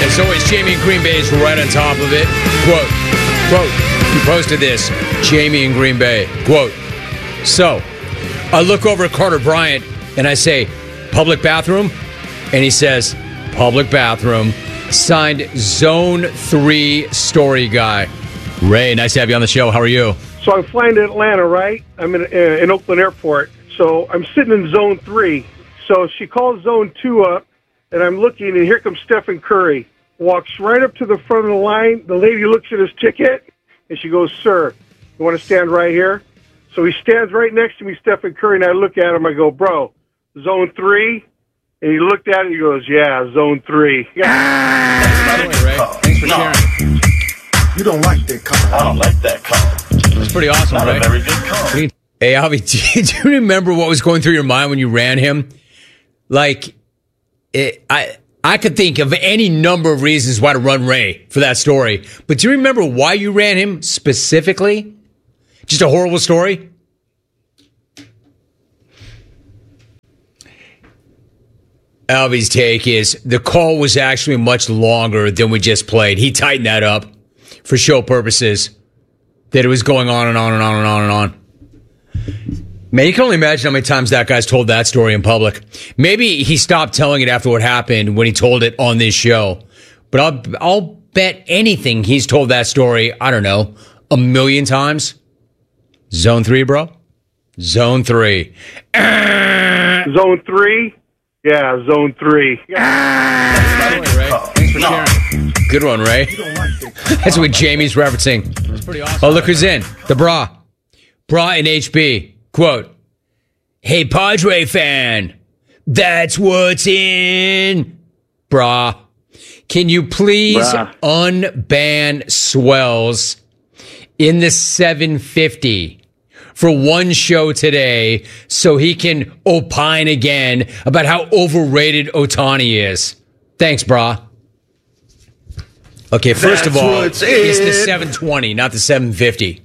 As always, Jamie in Green Bay is right on top of it. Quote, he posted this, Jamie in Green Bay, quote, so, I look over at Carter Bryant and I say, public bathroom? And he says, public bathroom. Signed Zone 3 story guy. Ray, nice to have you on the show. How are you? So I'm flying to Atlanta, right? I'm in Oakland Airport. So I'm sitting in Zone 3. So she calls Zone 2 up, and I'm looking, and here comes Stephen Curry. Walks right up to the front of the line. The lady looks at his ticket, and she goes, sir, you want to stand right here? So he stands right next to me, Stephen Curry, and I look at him. I go, bro, Zone 3? And he looked at it, and he goes, yeah, Zone 3. Thanks for sharing. You don't like that call. I don't like that call. That's pretty awesome, Not right? a very good call. Hey, Avi, do you remember what was going through your mind when you ran him? Like, I could think of any number of reasons why to run Ray for that story. But do you remember why you ran him specifically? Just a horrible story? Alvy's take is the call was actually much longer than we just played. He tightened that up for show purposes. That it was going on and on and on and on and on. Man, you can only imagine how many times that guy's told that story in public. Maybe he stopped telling it after what happened when he told it on this show. But I'll bet anything he's told that story, I don't know, 1 million times. Zone 3, bro? Zone 3. Zone 3? Yeah, Zone 3. Thanks for sharing. Good one, Ray. That's what Jamie's referencing. That's pretty awesome. Oh, look who's in. The Bra. Bra and HB. Quote, hey, Padre fan, that's what's in. Bra. Can you please unban Swells in the 750 for one show today so he can opine again about how overrated Ohtani is? Thanks, Bra. Okay, first of all, it's the 720, not the 750.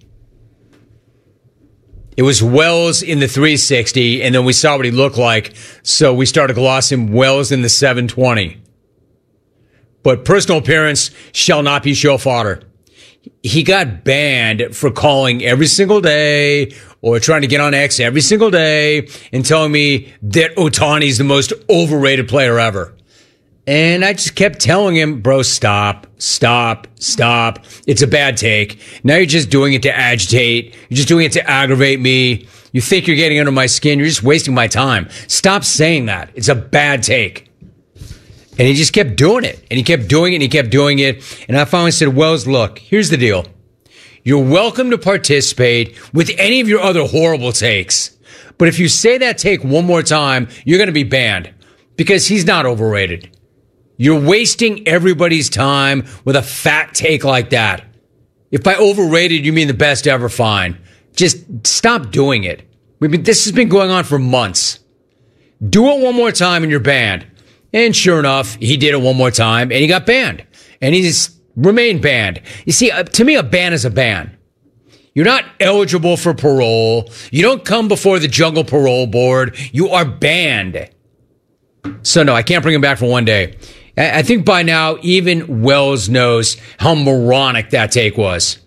It was Wells in the 360, and then we saw what he looked like, so we started glossing Wells in the 720. But personal appearance shall not be show fodder. He got banned for calling every single day or trying to get on X every single day and telling me that Ohtani's the most overrated player ever. And I just kept telling him, bro, stop. It's a bad take. Now you're just doing it to agitate. You're just doing it to aggravate me. You think you're getting under my skin. You're just wasting my time. Stop saying that. It's a bad take. And he just kept doing it. And he kept doing it and he kept doing it. And I finally said, Wells, look, here's the deal. You're welcome to participate with any of your other horrible takes. But if you say that take one more time, you're going to be banned because he's not overrated. You're wasting everybody's time with a fat take like that. If by overrated you mean the best ever, fine. Just stop doing it. This has been going on for months. Do it one more time and you're banned. And sure enough, he did it one more time and he got banned. And he's remained banned. You see, to me, a ban is a ban. You're not eligible for parole. You don't come before the Jungle Parole Board. You are banned. So no, I can't bring him back for one day. I think by now, even Wells knows how moronic that take was.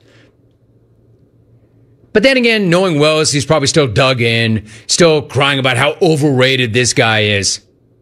But then again, knowing Wells, he's probably still dug in, still crying about how overrated this guy is.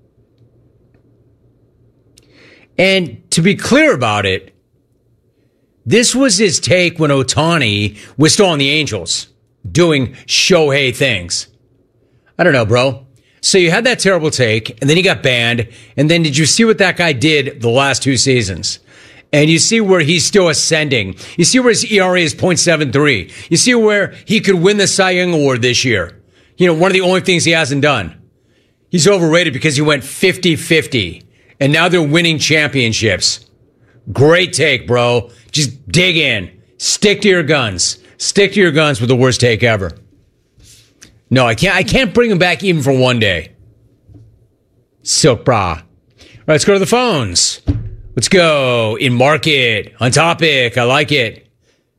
And to be clear about it, this was his take when Ohtani was still on the Angels, doing Shohei things. I don't know, bro. So you had that terrible take, and then he got banned, and then did you see what that guy did the last 2 seasons? And you see where he's still ascending. You see where his ERA is .73. You see where he could win the Cy Young Award this year. You know, one of the only things he hasn't done. He's overrated because he went 50-50, and now they're winning championships. Great take, bro. Just dig in. Stick to your guns. Stick to your guns with the worst take ever. No, I can't bring him back even for one day. Silk bra. All right, let's go to the phones. Let's go. In market. On topic. I like it.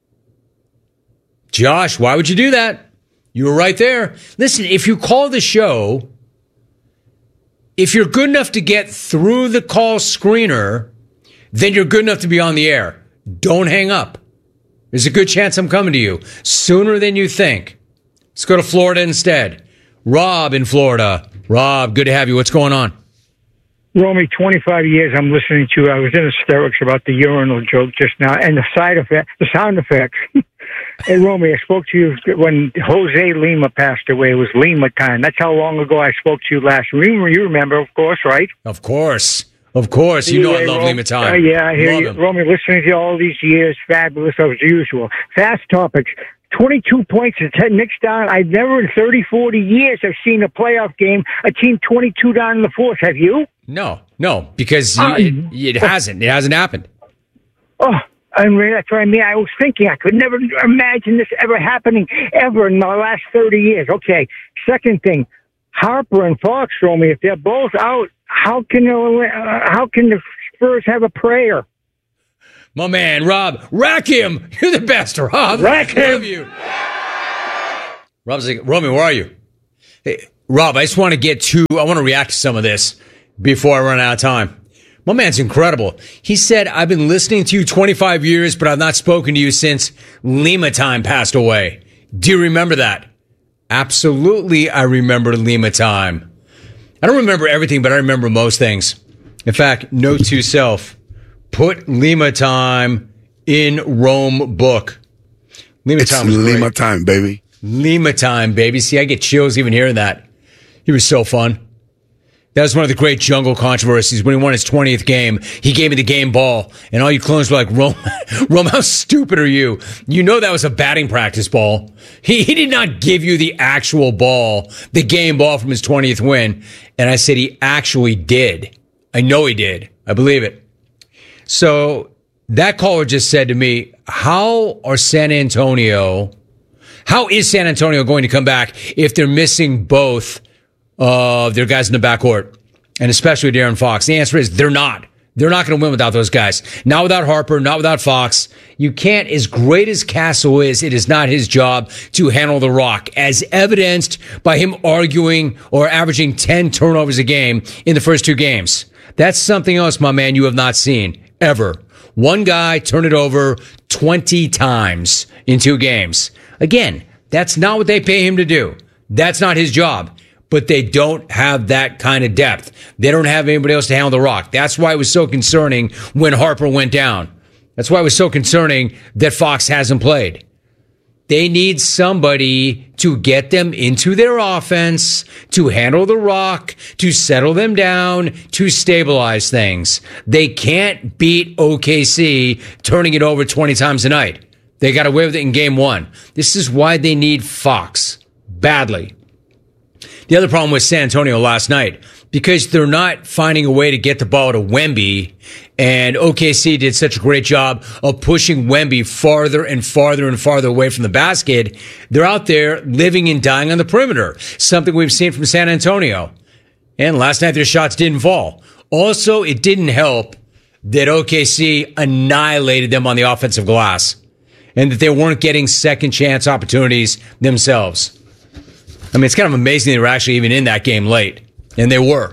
Josh, why would you do that? You were right there. Listen, if you call the show, if you're good enough to get through the call screener, then you're good enough to be on the air. Don't hang up. There's a good chance I'm coming to you sooner than you think. Let's go to Florida instead. Rob in Florida. Rob, good to have you. What's going on? Romy, 25 years I'm listening to you. I was in hysterics about the urinal joke just now and the sound effects. Hey, Romy, I spoke to you when Jose Lima passed away. It was Lima time. That's how long ago I spoke to you last. You remember, of course, right? Of course. Of course. You know I love Lima time. Yeah, I hear you. Romy, listening to you all these years, fabulous as usual. Fast topics. 22 points to 10 Knicks down. I've never in 30, 40 years have seen a playoff game, a team 22 down in the fourth. Have you? No, because it hasn't. It hasn't happened. Oh, I mean, that's what I mean. I was thinking I could never imagine this ever happening ever in the last 30 years. Okay, second thing, Harper and Fox, Romy, if they're both out, how can the Spurs have a prayer? My man, Rob, rack him. You're the best, Rob. Rack him. Love you. Rob's like, Romy, where are you? Hey, Rob, I just want to I want to react to some of this before I run out of time. My man's incredible. He said, I've been listening to you 25 years, but I've not spoken to you since Lima time passed away. Do you remember that? Absolutely, I remember Lima time. I don't remember everything, but I remember most things. In fact, note to self. Put Lima time in Rome book. Lima time, baby. Lima time, baby. See, I get chills even hearing that. He was so fun. That was one of the great jungle controversies. When he won his 20th game, he gave me the game ball, and all you clones were like, Rome, how stupid are you? You know that was a batting practice ball. He did not give you the actual ball, the game ball from his 20th win. And I said he actually did. I know he did. I believe it. So that caller just said to me, how is San Antonio going to come back if they're missing both of their guys in the backcourt, and especially De'Aaron Fox? The answer is they're not. They're not going to win without those guys. Not without Harper, not without Fox. You can't, as great as Castle is, it is not his job to handle the rock, as evidenced by him arguing or averaging 10 turnovers a game in the first two games. That's something else, my man, you have not seen. Ever. One guy turned it over 20 times in 2 games. Again, that's not what they pay him to do. That's not his job. But they don't have that kind of depth. They don't have anybody else to handle the rock. That's why it was so concerning when Harper went down. That's why it was so concerning that Fox hasn't played. They need somebody to get them into their offense, to handle the rock, to settle them down, to stabilize things. They can't beat OKC turning it over 20 times a night. They got away with it in game 1. This is why they need Fox badly. The other problem with San Antonio last night, because they're not finding a way to get the ball to Wemby, and OKC did such a great job of pushing Wemby farther and farther and farther away from the basket, they're out there living and dying on the perimeter, something we've seen from San Antonio. And last night their shots didn't fall. Also, it didn't help that OKC annihilated them on the offensive glass, and that they weren't getting second chance opportunities themselves. I mean, it's kind of amazing they were actually even in that game late. And they were.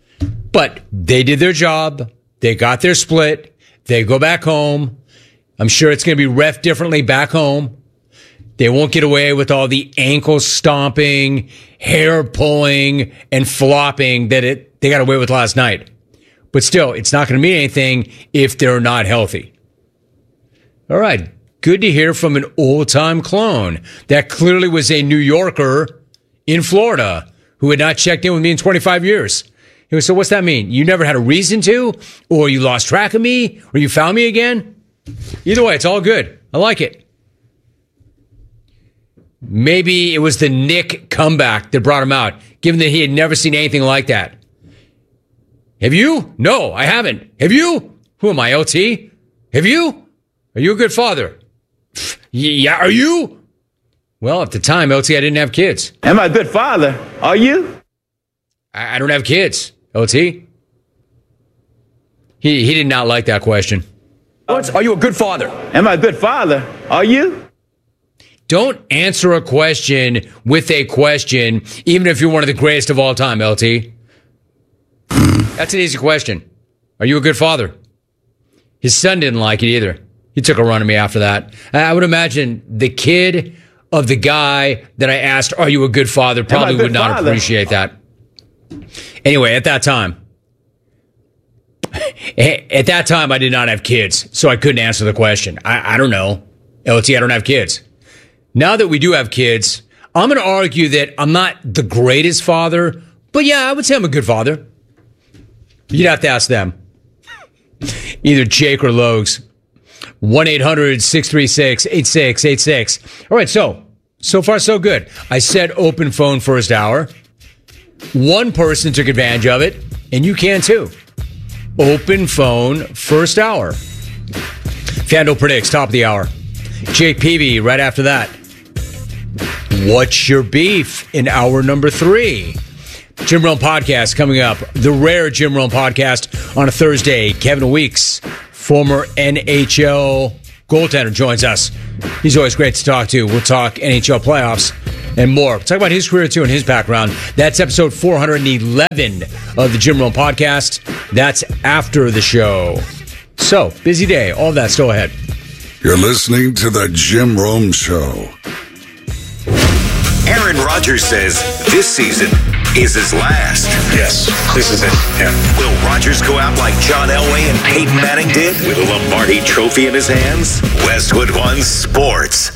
But they did their job. They got their split. They go back home. I'm sure it's going to be ref differently back home. They won't get away with all the ankle stomping, hair pulling, and flopping that they got away with last night. But still, it's not going to mean anything if they're not healthy. All right. Good to hear from an old-time clone. That clearly was a New Yorker in Florida who had not checked in with me in 25 years. He goes, so what's that mean? You never had a reason to? Or you lost track of me? Or you found me again? Either way, it's all good. I like it. Maybe it was the Nick comeback that brought him out, given that he had never seen anything like that. Have you? No, I haven't. Have you? Who am I, LT? Have you? Are you a good father? Yeah, are you? Well, at the time, LT, I didn't have kids. Am I a good father? Are you? I don't have kids, LT. He did not like that question. Are you a good father? Am I a good father? Are you? Don't answer a question with a question, even if you're one of the greatest of all time, LT. That's an easy question. Are you a good father? His son didn't like it either. He took a run at me after that. I would imagine the kid of the guy that I asked, are you a good father, probably would not appreciate that. Anyway, at that time, I did not have kids, so I couldn't answer the question. I don't know. LT, I don't have kids. Now that we do have kids, I'm going to argue that I'm not the greatest father, but yeah, I would say I'm a good father. You'd have to ask them. Either Jake or Logs. 1-800-636-8686. All right, so far so good. I said open phone first hour. One person took advantage of it, and you can too. Open phone first hour. FanDuel predicts top of the hour. Jake Peavy right after that. What's your beef in hour number 3? Jim Rome podcast coming up. The rare Jim Rome podcast on a Thursday. Kevin Weeks, former NHL goaltender, joins us. He's always great to talk to. We'll talk NHL playoffs and more. We'll talk about his career too and his background. That's episode 411 of the Jim Rome podcast. That's after the show. So, busy day. All that still ahead. You're listening to the Jim Rome Show. Aaron Rodgers says this season is his last. Yes, this is it. Yeah. Will Rodgers go out like John Elway and Peyton Manning did with a Lombardi trophy in his hands? Westwood One Sports.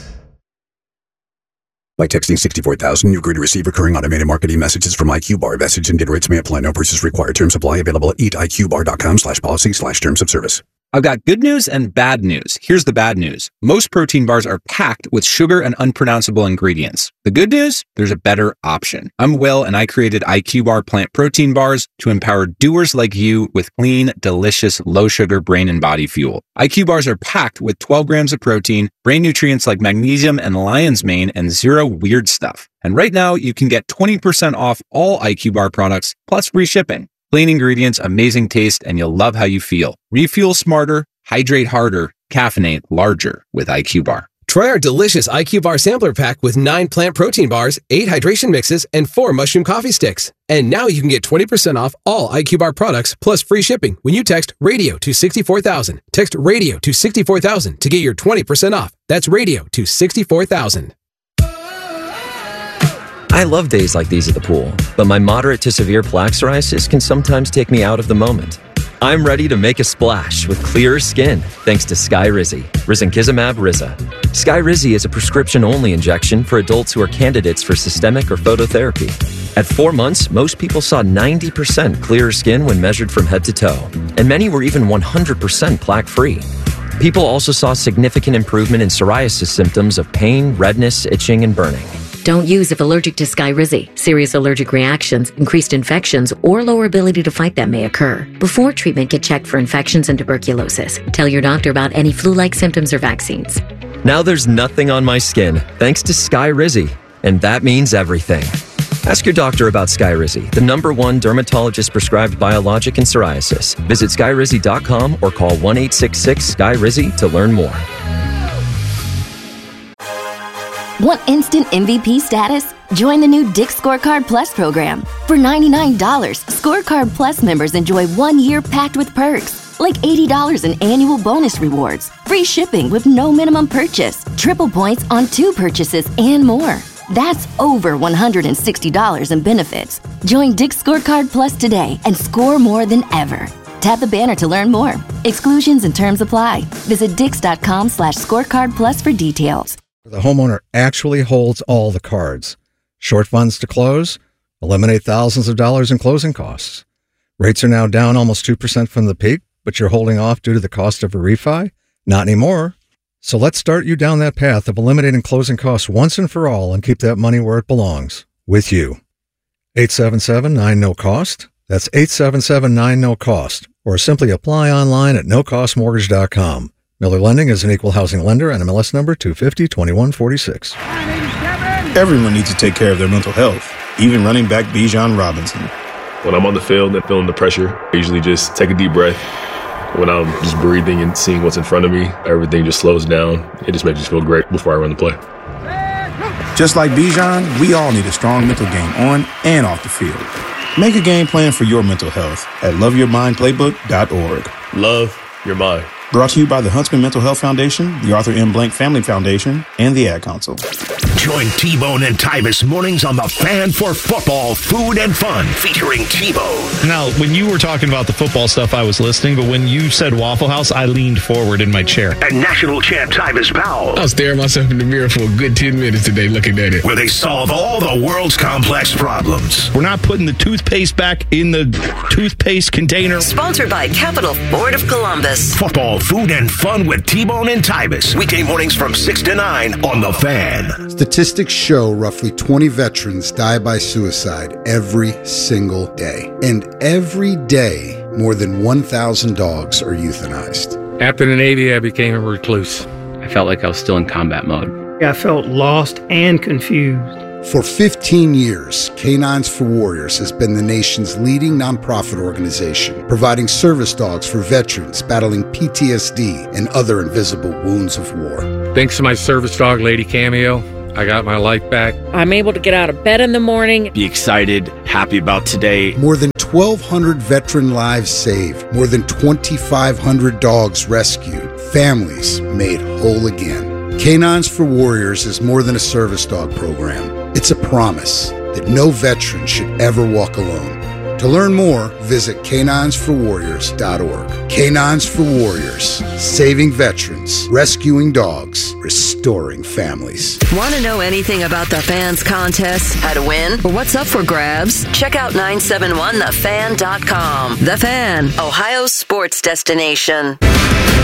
By texting 64,000, you agree to receive recurring automated marketing messages from IQ Bar. Message and data rates may apply. No purchase required. Terms apply. Available at eatiqbar.com/policy/terms of service. I've got good news and bad news. Here's the bad news. Most protein bars are packed with sugar and unpronounceable ingredients. The good news? There's a better option. I'm Will, and I created IQ Bar plant protein bars to empower doers like you with clean, delicious, low-sugar brain and body fuel. IQ Bars are packed with 12 grams of protein, brain nutrients like magnesium and lion's mane, and zero weird stuff. And right now, you can get 20% off all IQ Bar products, plus free shipping. Clean ingredients, amazing taste, and you'll love how you feel. Refuel smarter, hydrate harder, caffeinate larger with IQ Bar. Try our delicious IQ Bar sampler pack with 9 plant protein bars, 8 hydration mixes, and 4 mushroom coffee sticks. And now you can get 20% off all IQ Bar products plus free shipping when you text RADIO to 64,000. Text RADIO to 64,000 to get your 20% off. That's RADIO to 64,000. I love days like these at the pool, but my moderate to severe plaque psoriasis can sometimes take me out of the moment. I'm ready to make a splash with clearer skin thanks to Skyrizi, risankizumab Riza. Skyrizi is a prescription-only injection for adults who are candidates for systemic or phototherapy. At 4 months, most people saw 90% clearer skin when measured from head to toe, and many were even 100% plaque-free. People also saw significant improvement in psoriasis symptoms of pain, redness, itching, and burning. Don't use if allergic to Skyrizi. Serious allergic reactions, increased infections, or lower ability to fight them may occur. Before treatment, get checked for infections and tuberculosis. Tell your doctor about any flu-like symptoms or vaccines. Now there's nothing on my skin thanks to Skyrizi, and that means everything. Ask your doctor about Skyrizi, the #1 dermatologist-prescribed biologic in psoriasis. Visit Skyrizi.com or call 1-866-SKY-RIZI to learn more. Want instant MVP status? Join the new Dick's Scorecard Plus program. For $99, Scorecard Plus members enjoy 1 year packed with perks, like $80 in annual bonus rewards, free shipping with no minimum purchase, triple points on 2 purchases, and more. That's over $160 in benefits. Join Dick's Scorecard Plus today and score more than ever. Tap the banner to learn more. Exclusions and terms apply. Visit Dix.com/scorecard plus for details. The homeowner actually holds all the cards. Short funds to close, eliminate thousands of dollars in closing costs. Rates are now down almost 2% from the peak, but you're holding off due to the cost of a refi? Not anymore. So let's start you down that path of eliminating closing costs once and for all and keep that money where it belongs, with you. 877-9-NO-COST. That's 877-9-NO-COST. Or simply apply online at nocostmortgage.com. Miller Lending is an equal housing lender and MLS number 250-2146. Everyone needs to take care of their mental health, even running back Bijan Robinson. When I'm on the field and feeling the pressure, I usually just take a deep breath. When I'm just breathing and seeing what's in front of me, everything just slows down. It just makes me feel great before I run the play. Just like Bijan, we all need a strong mental game on and off the field. Make a game plan for your mental health at loveyourmindplaybook.org. Love you're mine. Brought to you by the Huntsman Mental Health Foundation, the Arthur M. Blank Family Foundation, and the Ad Council. Join T-Bone and Tybus mornings on The Fan for football, food, and fun, featuring T-Bone. Now, when you were talking about the football stuff, I was listening, but when you said Waffle House, I leaned forward in my chair. And national champ Tybus Powell. I was staring myself in the mirror for a good 10 minutes today looking at it. Where they solve all the world's complex problems. We're not putting the toothpaste back in the toothpaste container. Sponsored by Capital Ford of Columbus. Football, food, and fun with T-Bone and Tybus. Weekday mornings from 6 to 9 on The Fan. Statistics show roughly 20 veterans die by suicide every single day. And every day, more than 1,000 dogs are euthanized. After the Navy, I became a recluse. I felt like I was still in combat mode. I felt lost and confused. For 15 years, Canines for Warriors has been the nation's leading nonprofit organization, providing service dogs for veterans battling PTSD and other invisible wounds of war. Thanks to my service dog, Lady Cameo, I got my life back. I'm able to get out of bed in the morning. Be excited, happy about today. More than 1,200 veteran lives saved, more than 2,500 dogs rescued, families made whole again. Canines for Warriors is more than a service dog program. It's a promise that no veteran should ever walk alone. To learn more, visit caninesforwarriors.org. Canines for Warriors, saving veterans, rescuing dogs, restoring families. Want to know anything about the Fans contest, how to win, or what's up for grabs? Check out 971thefan.com. The Fan, Ohio's sports destination.